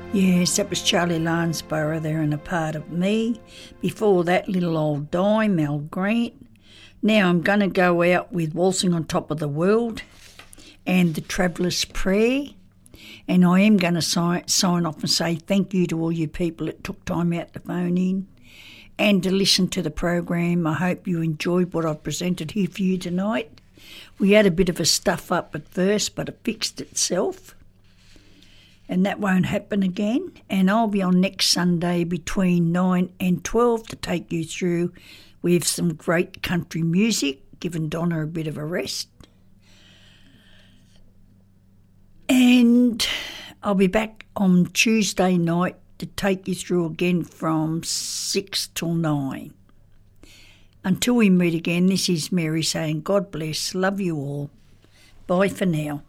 Yes, that was Charlie Lansborough there and a part of me. Before that, Little Old Dime, Mel Grant. Now I'm going to go out with Waltzing on Top of the World and The Traveller's Prayer. And I am going to sign off and say thank you to all you people that took time out to phone in and to listen to the program. I hope you enjoyed what I've presented here for you tonight. We had a bit of a stuff up at first, but it fixed itself. And that won't happen again. And I'll be on next Sunday between 9 and 12 to take you through with some great country music, giving Donna a bit of a rest. And I'll be back on Tuesday night to take you through again from 6 till 9. Until we meet again, this is Mary saying God bless, love you all. Bye for now.